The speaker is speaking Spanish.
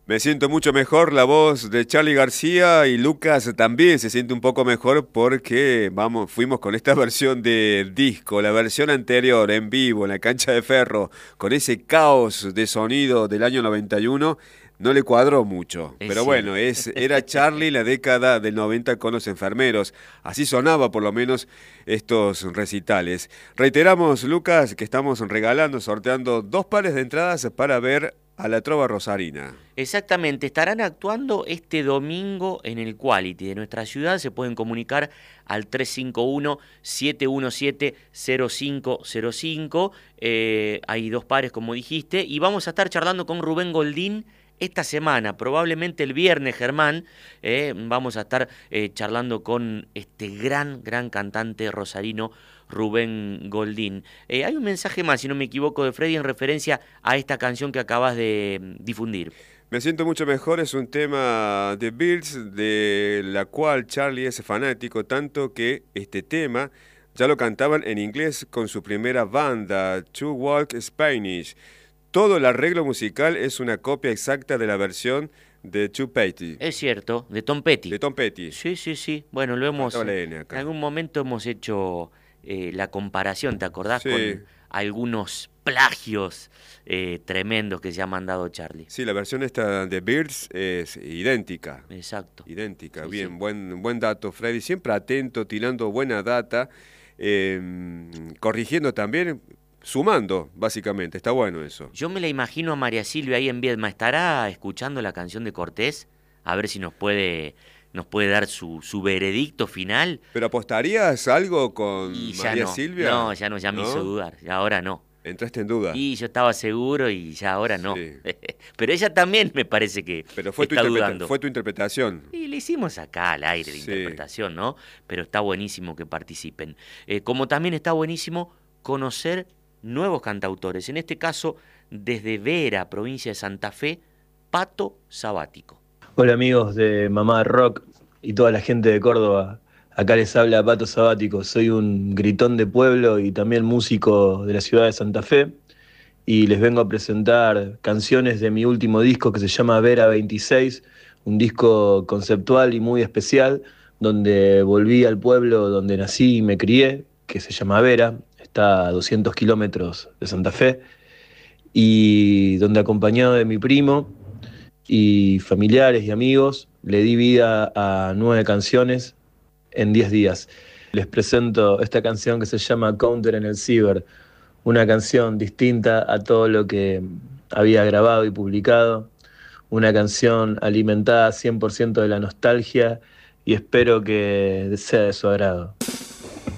Me siento mucho mejor, la voz de Charly García y Lucas también se siente un poco mejor porque fuimos con esta versión de disco, la versión anterior en vivo en la cancha de Ferro, con ese caos de sonido del año 91, no le cuadró mucho. Pero bueno, era Charly la década del 90 con los enfermeros, así sonaba por lo menos estos recitales. Reiteramos, Lucas, que estamos sorteando 2 pares de entradas para ver a la Trova Rosarina. Exactamente, estarán actuando este domingo en el Quality de nuestra ciudad. Se pueden comunicar al 351-717-0505. Hay 2 pares, como dijiste, y vamos a estar charlando con Rubén Goldín esta semana, probablemente el viernes, Germán. Vamos a estar charlando con este gran cantante rosarino, Rubén Goldín. Hay un mensaje más, si no me equivoco, de Freddy en referencia a esta canción que acabas de difundir. Me siento mucho mejor, es un tema de Beatles, de la cual Charly es fanático, tanto que este tema ya lo cantaban en inglés con su primera banda, To Walk Spanish. Todo el arreglo musical es una copia exacta de la versión de Tom Petty. Es cierto, de Tom Petty. De Tom Petty. Sí. Bueno, en algún momento hemos hecho la comparación, ¿te acordás? Sí. Con algunos plagios tremendos que se ha mandado Charly. Sí, la versión esta de Beatles es idéntica. Exacto. Idéntica, Sí, bien, sí. Buen dato, Freddy. Siempre atento, tirando buena data, corrigiendo también, sumando, básicamente. Está bueno eso. Yo me la imagino a María Silvia ahí en Viedma. ¿Estará escuchando la canción de Cortés? A ver si nos puede dar su veredicto final. ¿Pero apostarías algo con María no. Silvia? No, ya me hizo dudar. Ya ahora no. ¿Entraste en duda? Y yo estaba seguro y ya ahora no. Sí. Pero ella también me parece que Pero está dudando. fue tu interpretación. Y le hicimos acá al aire la interpretación, ¿no? Pero está buenísimo que participen. Como también está buenísimo conocer nuevos cantautores. En este caso, desde Vera, provincia de Santa Fe, Pato Sabático. Hola amigos de Mamá Rock y toda la gente de Córdoba. Acá les habla Pato Sabático. Soy un gritón de pueblo y también músico de la ciudad de Santa Fe. Y les vengo a presentar canciones de mi último disco que se llama Vera 26, un disco conceptual y muy especial, donde volví al pueblo donde nací y me crié, que se llama Vera, está a 200 kilómetros de Santa Fe, y donde acompañado de mi primo y familiares y amigos, le di vida a 9 canciones en 10 días. Les presento esta canción que se llama Counter en el Ciber, una canción distinta a todo lo que había grabado y publicado, una canción alimentada 100% de la nostalgia y espero que sea de su agrado.